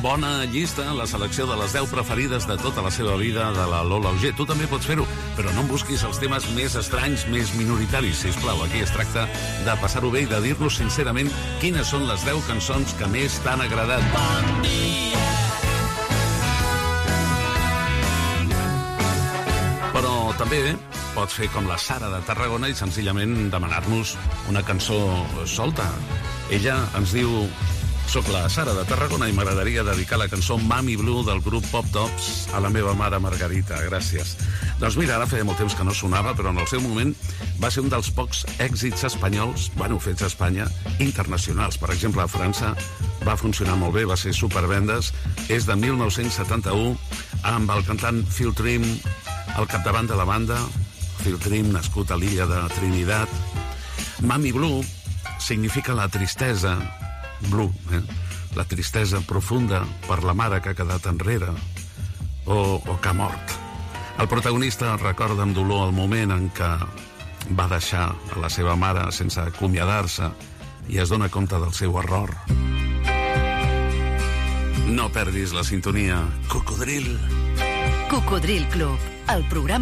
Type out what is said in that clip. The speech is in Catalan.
bona llista, la selecció de les 10 preferides de tota la seva vida de la Lola Auger. Tu també pots fer-ho, però no em busquis els temes més estranys, més minoritaris, sisplau. Aquí es tracta de passar-ho bé i de dir-nos sincerament quines són les 10 cançons que més t'han agradat. Bon dia! Però també pots fer com la Sara de Tarragona i senzillament demanar-nos una cançó solta. Ella ens diu: soc la Sara de Tarragona i m'agradaria dedicar la cançó Mami Blue del grup Pop Tops a la meva mare Margarita. Gràcies. Doncs mira, ara feia molt temps que no sonava, però en el seu moment va ser un dels pocs èxits espanyols, fets a Espanya, internacionals. Per exemple, a França va funcionar molt bé, va ser supervendes. És de 1971, amb el cantant Phil Trim al capdavant de la banda. Phil Trim, nascut a l'illa de Trinidad. Mami Blue significa la tristesa, blue, la tristesa profunda per la mare que ha quedat enrere o que ha mort. El protagonista recorda amb dolor el moment en què va deixar a la seva mare sense acomiadar-se i es dona compte del seu error. No perdis la sintonia. Cocodril. Cocodril Club, el programa